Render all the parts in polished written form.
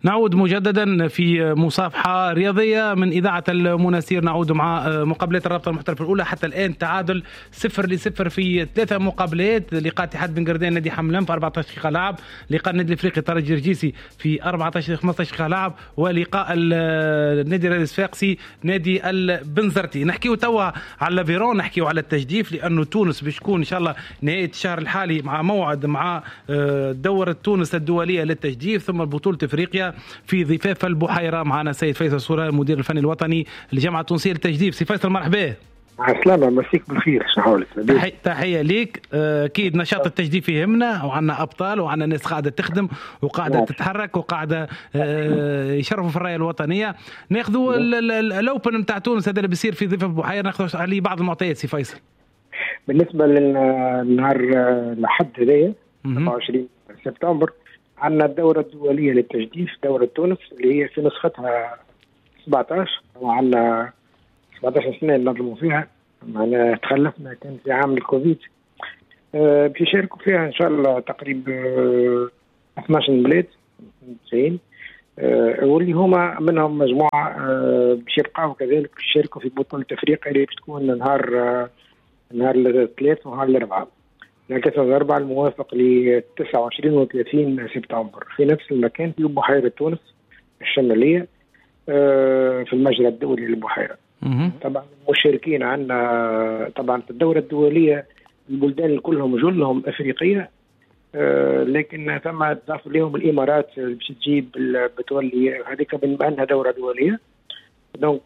نعود مجددا في مصافحة رياضية من إذاعة المناسير. نعود مع مقابلات الرابطة المحترفة الأولى. حتى الآن تعادل 0-0 في 3 مقابلات. لقاء اتحاد بن قردان نادي حملان في 14 دقيقة لعب، لقاء النادي الافريقي طرج جرجيسي في 14-15 دقيقة لعب، ولقاء النادي الصفاقسي نادي البنزرتي. نحكيو توا على لافيرون، نحكيو على التجديف، لأنه تونس باش تكون إن شاء الله نهاية الشهر الحالي مع موعد مع دورة تونس الدولية للتجديف، ثم بطولة افريقيا في ضفاف البحيرة. معنا سيد فيصل صورة المدير الفني الوطني للجامعة التونسية للتجديف. سي فيصل مرحبا. عسلامة، مسيك بالخير. شحالك؟ تحية ليك. أكيد نشاط التجديف يهمنا، وعنا أبطال وعنا ناس قاعدة تخدم وقاعدة تتحرك وقاعدة يشرفوا في الراية الوطنية. ناخذوا الأوبن متاع تونس هذا اللي بيصير في ضفاف البحيرة، ناخذوا عليه بعض المعطيات. سي فيصل، بالنسبة للنهار لحد هذايا 27 سبتمبر عندنا الدورة الدولية للتجديف، دورة تونس اللي هي في نسختها 17، وعندنا 17 سنة نظموا فيها. معنا تخلفنا كان في عام الكوفيد. باش يشاركوا فيها إن شاء الله تقريبا 12 بلاد 90، واللي هما منهم مجموعة باش يبقاو كذلك يشاركوا في بطولة أفريقيا اللي باش تكون نهار الثلاث ونهار الأربعاء. 3/4 الموافق ل 29 و 30 سبتمبر في نفس المكان في بحيرة تونس الشمالية في المجرى الدولي للبحيرة. طبعا المشاركين عندنا طبعا في الدورة الدولية البلدان كلهم جلهم أفريقية، لكن ثم تضاف لهم الإمارات باش تجيب بتولي هذيك بما أنها دورة دولية. دونك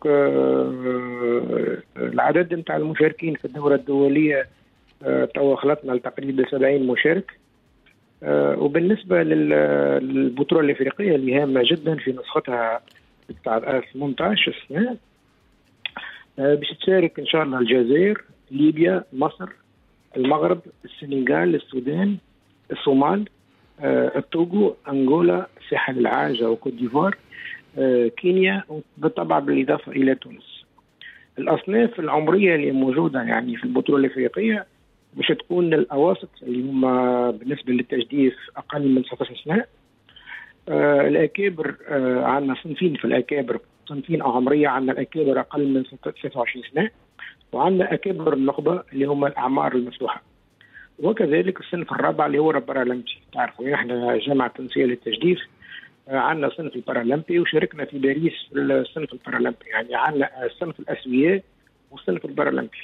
العدد نتاع المشاركين في الدورة الدولية توا خلطنا تقريبا 70 مشارك. وبالنسبة للبطولة الإفريقية اللي هامة جدا في نسختها بتاع 18 سنة، باش تشارك إن شاء الله الجزائر، ليبيا، مصر، المغرب، السنغال، السودان، الصومال، التوغو، أنغولا، ساحل العاجة وكوت ديفوار، كينيا، وبالطبع بالإضافة إلى تونس. الأصناف العمرية اللي موجودة يعني في البطولة الإفريقية باش تكون الأواسط اللي هما بالنسبة للتجديف أقل من 19 سنة. الأكابر عندنا صنفين في الأكابر، صنفين عمرية. عندنا الأكابر أقل من 26 سنة، وعندنا أكابر النخبة اللي هما الأعمار المفتوحة. وكذلك الصنف الرابع اللي هو البارالمبي. تعرفوا نحن جامعة تونسية للتجديف عندنا صنف البارالمبي، وشاركنا في باريس في الصنف البارالمبي. يعني عندنا الصنف الأسوياء والصنف البارالمبي.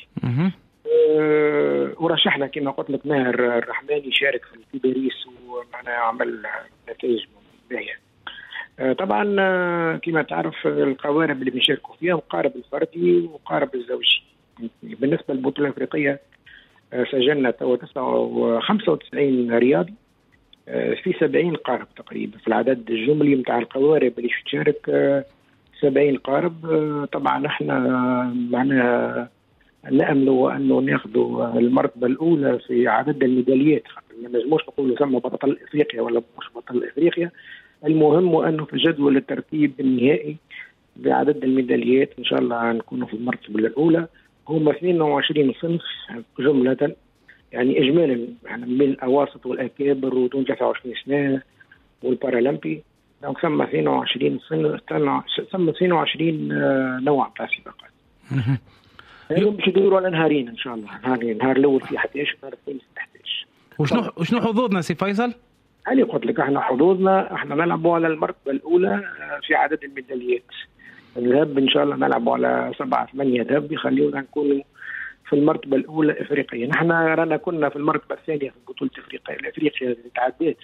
ورشحنا كما قلت لك ماهر الرحماني يشارك في باريس، ومعنا عمل نتائج باهية. طبعا كما تعرف القوارب اللي بنشاركوا فيها مقارب الفردي ومقارب الزوجي. بالنسبة للبطولة الأفريقية سجلنا 95 رياضي في 70 قارب تقريبا. في العدد الجملي متاع القوارب اللي تشارك 70 قارب. طبعا احنا معنا نأمل أنه ناخذوا المرتبة الأولى في عدد الميداليات. ما نجموش نقولوا ثم بطل إفريقيا ولا مش بطل إفريقيا، المهم أنه في جدول الترتيب النهائي بعدد الميداليات إن شاء الله نكون في المرتبة الأولى. هم 22 صنف جملة، يعني إجمالا يعني من الأواسط والأكابر ودون 29 سنة والبارالمبي. دونك ثم 22 صنف، ثم 22 نوع تاع سباقات. اليوم باش يدوروا على نهارين ان شاء الله. النهار الاول في 11 والنهار الثاني في 11. وشنو حظوظنا سي فيصل؟ انا قلت لك احنا حظوظنا احنا نلعبوا على المرتبه الاولى في عدد الميداليات. الذهب ان شاء الله نلعبوا على 7-8 ذهب يخليونا نكونوا في المرتبه الاولى افريقيا. نحن رانا كنا في المرتبه الثانيه في بطوله افريقيا اللي تعديت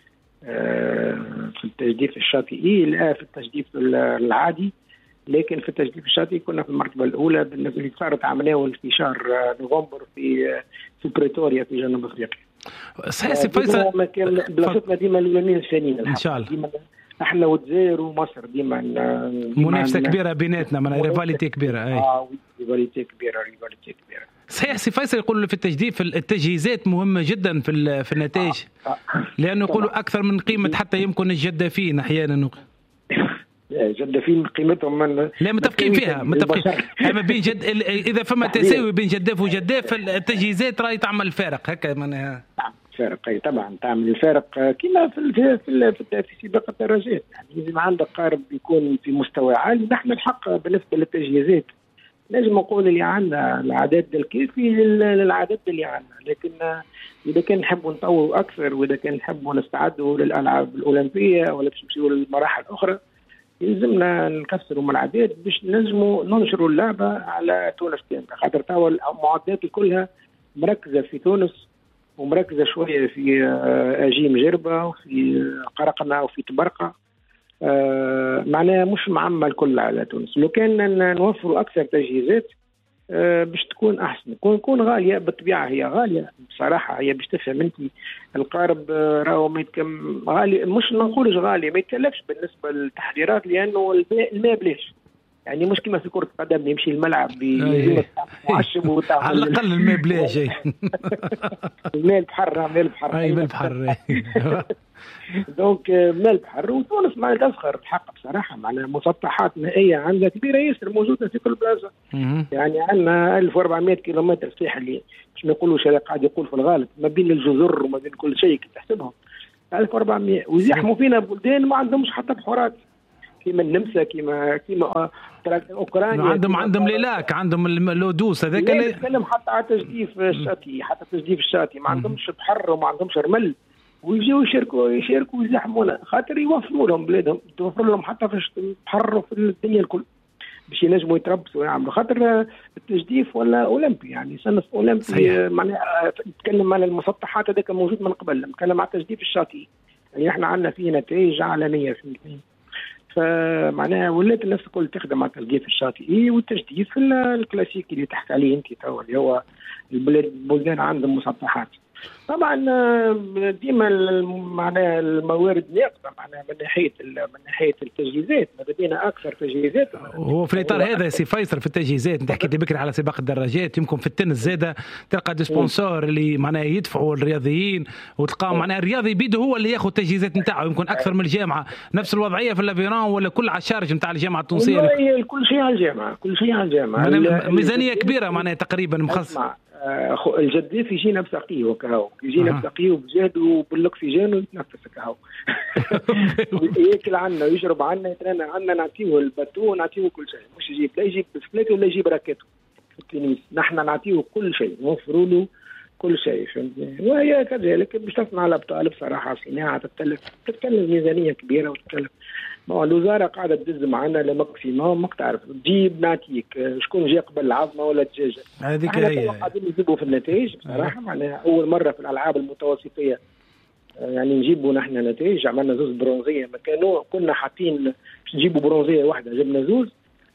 في التجديف الشاطئي، لا في التجديف العادي، لكن في التجديف الشاطئي كنا في المرتبة الأولى بالنسبة اللي صارت عملية في شهر نوفمبر في بريتوريا في جنوب أفريقيا. صحيح سي فيصل، بلاصتنا ديما الأولانيين الثانيين إن شاء الله. ديما احنا والجزائر ومصر ديما منافسة كبيرة بيناتنا، من ريفاليتي كبيرة. ريفاليتي كبيرة. صحيح سي فيصل، يقولوا في التجديف التجهيزات مهمة جدا في النتائج، لأنه يقولوا أكثر من قيمة حتى يمكن الجدافين أحيانا. جدافين قيمتهم لا متفقين فيها، متفقين. اما بين اذا فما تساوي بين جداف وجداف التجهيزات راهي تعمل فارق هكا. الفارق. اي طبعا تعمل الفارق كما في سباق الدراجات. يعني لازم عندك قارب يكون في مستوى عالي. نحن الحق بالنسبه للتجهيزات لازم نقول اللي عندنا العدد الكافي للعدد اللي عندنا، لكن اذا كان نحبوا نطوروا اكثر، واذا كان نحبوا نستعدوا للالعاب الاولمبيه ولا باش نمشيوا للمراحل الاخرى، يلزمنا نكسروا من العداد باش نجموا ننشروا اللعبه على تونس كامله. خاطر توا المعدات كلها مركزه في تونس، ومركزه شويه في اجيم جربه وفي قرقنه وفي تبرقه. معناها مش معمل الكل على تونس. لو كان نوفروا اكثر تجهيزات باش تكون احسن. تكون غاليه بالطبيعه، هي غاليه بصراحه. هي باش تفهم انت القارب راهو ما يتكم غالي، مش ما نقولش غالي، ما يتكلفش بالنسبه للتحضيرات، لانه الماء بلاش. يعني مش كما في كره القدم يمشي الملعب معشب على الاقل الماء بلاش. الماء البحر، ماء البحر، اي البحر. دونك ماء البحر. وتونس ما تفخر الحق بصراحه، معناها مسطحات مائيه عندها كبيره ياسر، موجوده في كل بلاصه. يعني عندنا 1400 كيلومتر ساحلي، باش ما نقولوش هذا قاعد يقول في الغالب، ما بين الجزر وما بين كل شيء كي تحسبهم 1400. ويزحموا فينا بلدان ما عندهمش حتى بحورات، كيما النمسا، كيما اوكرانيا. عندهم ليلاك، عندهم اللودوس هذاك اللي نتكلم حتى على تجديف الشاطئ، حتى تجديف الشاطئ ما عندهمش بحر وما عندهمش رمل، ويجيو يشاركوا ويزحمونا، خاطر يوفروا لهم بلادهم، توفر لهم حتى فاش يتحرروا في الدنيا الكل باش ينجموا يتربصوا ويعملوا. خاطر التجديف ولا اولمبي، يعني سنه اولمبي معناها نتكلم على المسطحات هذاك موجود من قبل، نتكلم على تجديف الشاطئ. يعني احنا عندنا فيه نتائج عالميه فهمتني. فمعناها ولات الناس الكل تخدم على التجديف الشاطئي والتجديف الكلاسيكي اللي تحكي عليه انت توا، اللي هو البلدان عندهم مسطحات. طبعا ديما معناها الموارد ناقصه، معناها من ناحيه التجهيزات. ماذا بينا اكثر تجهيزات. هو في الاطار هذا سي فيصل في التجهيزات، انت حكيت بكري على سباق الدراجات، يمكن في التنس زاده تلقى دي سبونسور اللي معناها يدفعوا الرياضيين، وتلقاهم معناها الرياضي بيده هو اللي ياخذ التجهيزات نتاعه، يمكن اكثر من الجامعه. نفس الوضعيه في الافيران ولا كل على الشارج نتاع الجامعه التونسيه؟ كل شيء على الجامعه، كل شيء على الجامعه. ميزانيه كبيره معناها تقريبا مخصص. الجديف يجينا بسقيه وكهو، يجينا بسقيه وبجهد وبالاكسجين ويتنفس كهو. ياكل عنا ويشرب عنا يترنى عنا، نعطيه الباتو ونعطيه كل شيء. مش يجيب، لا يجيب بسكليت ولا يجيب راكيته في التنس، نحن نعطيه كل شيء، نوفروا له كل شيء فهمتني. وهي كذلك باش تصنع الابطال بصراحه صناعه تتكلم ميزانيه كبيره، وتتكلم الوزاره قاعده تدز معنا لماكسيموم. ماك تعرف تجيب نعطيك شكون جاي قبل العظمه ولا الدجاجه. هذيك هي قاعدين نجيبوا في النتائج بصراحه. معناها اول مره في الالعاب المتوسطيه يعني نجيبوا نحن نتائج. عملنا زوز برونزيه، ما كانوا كنا حاطين باش نجيبوا برونزيه واحده، جبنا زوز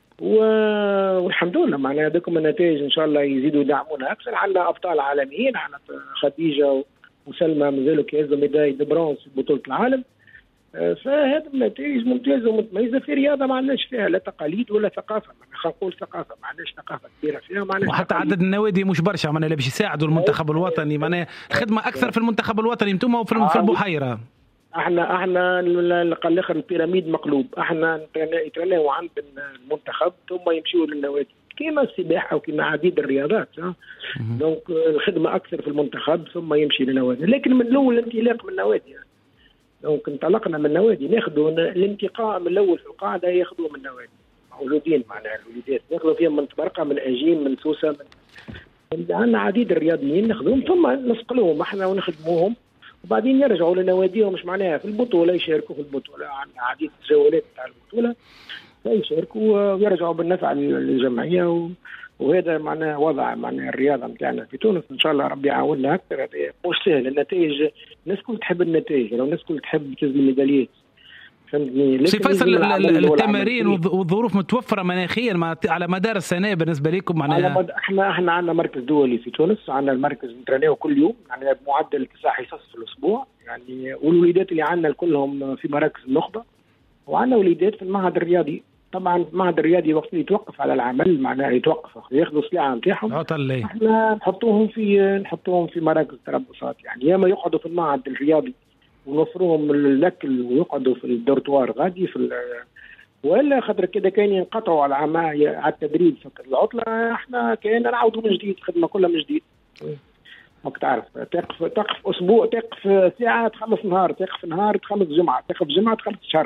والحمد لله. معناها هذوكم النتائج ان شاء الله يزيدوا يدعمونا اكثر. عندنا ابطال عالميين، عندنا خديجه وسلمى مازالوا كيهزوا ميداي دي برونز في بطوله العالم. فهذه النتائج ممتازه ومتميزه في رياضه ما عندناش فيها لا تقاليد ولا ثقافه. خلينا نقول ثقافه، ما عندناش ثقافه كبيره فيها، وحتى عدد النوادي مش برشا معناها باش يساعدوا المنتخب الوطني. معناها الخدمه اكثر في المنتخب الوطني انتم في البحيره. احنا الاخر البيراميد مقلوب. احنا يترناو عند المنتخب ثم يمشيوا للنوادي كيما السباحه وكيما عديد الرياضات. دونك الخدمه اكثر في المنتخب ثم يمشي للنوادي، لكن من الاول الانطلاق من النوادي. دونك انطلقنا من النوادي، ناخذوا الانتقاء من الاول في القاعده، ياخذوا من النوادي موجودين معناها الوليدات، ناخذوا فيهم من تبرقه، من اجيم، من سوسه، عندنا عديد الرياضيين ناخذوهم ثم نسقلوهم احنا ونخدموهم، وبعدين يرجعوا لنواديهم. مش معناها في البطوله يشاركوا في البطوله، عندنا عديد الجولات تاع البطوله يشاركوا ويرجعوا بالنفع للجمعيه. وهذا معناه وضع معناه الرياضه نتاعنا في تونس. ان شاء الله ربي يعاوننا اكثر. مش سهل النتائج، الناس كل تحب النتائج، لو الناس كل تحب تجيب الميداليات فهمتني. سي فيصل التمارين والظروف متوفره مناخيا على مدار السنه بالنسبه لكم معناها؟ احنا عندنا مركز دولي في تونس، عندنا المركز نترينيو كل يوم يعني بمعدل 9 حصص في الاسبوع يعني. والوليدات اللي عندنا كلهم في مراكز النخبه، وعندنا وليدات في المعهد الرياضي. طبعا المعهد الرياضي وقت يتوقف على العمل معناه يتوقف ياخذوا السلعه نتاعهم، احنا نحطوهم في مراكز تربصات. يعني ياما يقعدوا في المعهد الرياضي ونوفروهم الاكل ويقعدوا في الدورتوار غادي ولا خاطر كده كان ينقطعوا على التدريب في العطله. احنا كان نعاودوا من جديد، خدمه كلها من جديد. ماك تعرف، تقف اسبوع، تقف ساعه تخلص نهار، تقف نهار تخلص جمعه، تقف جمعه تخلص شهر.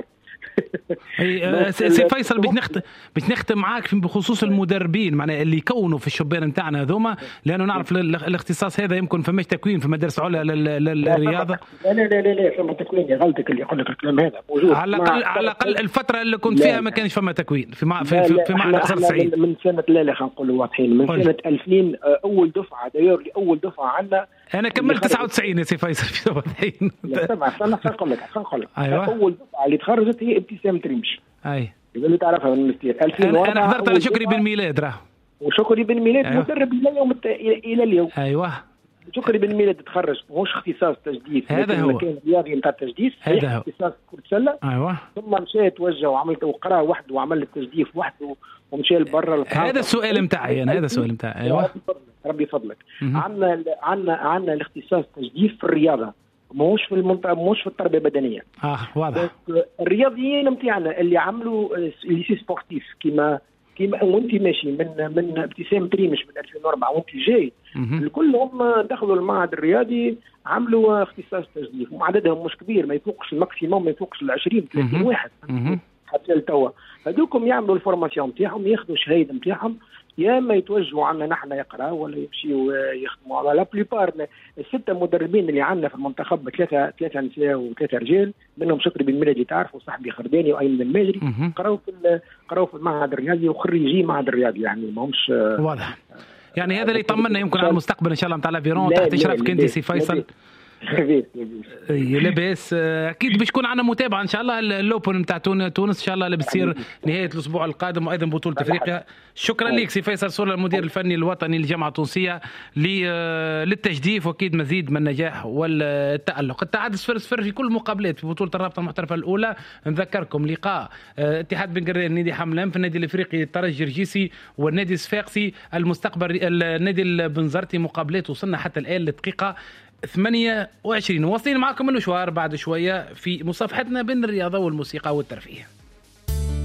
سي فيصل باش نختم معاك بخصوص المدربين معناها اللي يكونوا في الشبان نتاعنا هذوما، لانه نعرف الاختصاص هذا يمكن فماش تكوين في مدارس عليا للرياضه. لا فما تكوين، غلطك اللي يقول لك الكلام هذا موجود. على الاقل الفتره اللي كنت فيها ما كانش فما تكوين في معنى قصر السعيد. من سنه خلينا نقولوا واضحين، من سنه 2000 اول دفعه داير لي اول دفعه عندنا. انا كملت 99 يا سي فيصل في واضحين. طبعا انا نقول لك أيوة. اول دفعه اللي تخرجت هي ابتسام تريمش. اي اللي تعرفها من المستير 2004. انا حضرت على شكري بن ميلاد راه، وشكري بن ميلاد أيوة. مدرب الى اليوم. ايوه شكري بن ميلاد تخرج ماهوش اختصاص تجديف، هذا هو كان رياضي نتاع التجديف، هذا هو اختصاص كرة سلة. ايوه ثم مشى توجه وعمل وقرا وحده وعمل التجديف وحده ومشى لبرا. هذا السؤال نتاعي انا، هذا السؤال نتاعي. ايوه ربي يفضلك. عندنا الاختصاص تجديف في الرياضه، ماهوش في المنطقه، ماهوش في التربيه البدنيه. واضح. الرياضيين نتاعنا اللي عملوا ليسي سبورتيف كيما وانت ماشي من ابتسام تريمش من 2004 وانت جاي، كلهم دخلوا المعهد الرياضي عملوا اختصاص تجديف، وعددهم مش كبير، ما يفوقش الماكسيموم، ما يفوقش ال 20 30 واحد حتى لتوا. هذوكم يعملوا الفورماسيون نتاعهم، ياخذوا الشهاده نتاعهم، يا اما يتوجهوا عنا نحن يقراوا ولا يمشيوا يخدموا. على لا بليبار الستة مدربين اللي عندنا في المنتخب، ثلاثة نساء وثلاثة رجال، منهم شكري بن ميلاد اللي تعرفوا، وصاحبي خرداني وايمن الماجري، قراوا في المعهد الرياضي وخريجين معهد الرياضي، يعني ما همش واضح. يعني هذا اللي يطمنا يمكن على المستقبل ان شاء الله نتاع لافيرون تحت اشرافك انت سي فيصل. لاباس اكيد باش يكون عندنا متابعه ان شاء الله اللوبون نتاع تونس ان شاء الله اللي بتصير نهايه الاسبوع القادم، وايضا بطوله افريقيا. شكرا لك سي فيصل صورة، المدير الفني الوطني للجامعه التونسيه للتجديف، واكيد مزيد من النجاح والتالق. التعادل 0-0 في كل المقابلات في بطوله الرابطه المحترفه الاولى. نذكركم لقاء اتحاد بن قردان نادي حملان في النادي الافريقي الترجي الجرجيسي والنادي الصفاقسي المستقبل النادي البنزرتي. مقابلات وصلنا حتى الان لدقيقه 28. واصلين معكم المشوار بعد شويه في مصافحتنا بين الرياضه والموسيقى والترفيه.